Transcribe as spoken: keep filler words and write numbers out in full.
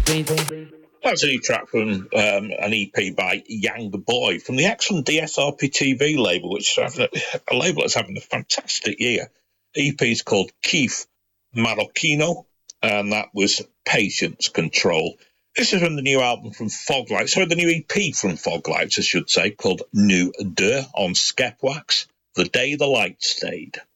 That's a new track from um, an E P by Young Boy from the excellent D S R P T V label, which is a, a label that's having a fantastic year. E P is called Keith Marocchino, and that was Patience Control. This is from the new album from Foglights, sorry, the new E P from Foglights, I should say, called New De on Skepwax, The Day the Light Stayed.